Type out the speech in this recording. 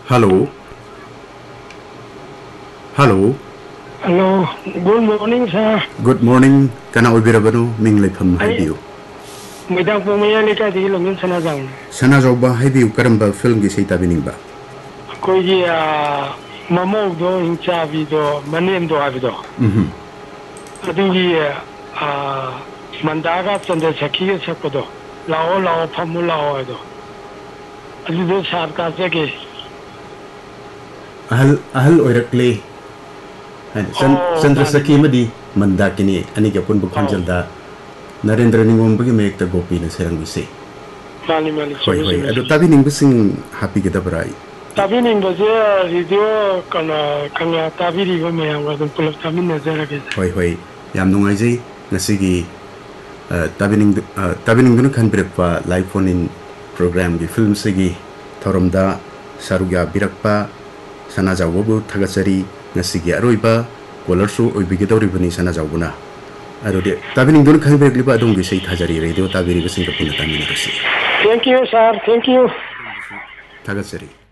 Hello. Hello. Hello. Good morning, sir. Good morning. Kana obirabano minglay pham haibiu. Midang po maya ni ka di lumin sana jang. Sana ba haibiu karamba film gi seita bining ba. Ko ji mamo do incha bi do manem do abi do. Adu gi mandaga chande sakhi se ko do. Lao phamu lao do. Adu do sar ka se ke. Ahal oirakle. Chandra Sakhi madi mandakini ani ke pun bukhan jalda Narendra Ningom bagi mek ta gopi na serang bise. Mali. Hoi. Ado tabi ning bising happy kita berai. Tabi ning base video kana tabi ri ba mayang wa dum pulak tabi na zara ke. Hoi. Yam nungai jai ngasigi tabi ning dun kan berekpa live phone in program di film segi thoramda sarugya birakpa sana jawabu thagachari ngasigi aroiba kolarsu oibigidoribani sana jawbuna arode tabining dun kan begliba dong gisai thajari radio tabiri basing kapuna tamina rasi. Thank you, sir. Thank you. Thagachari.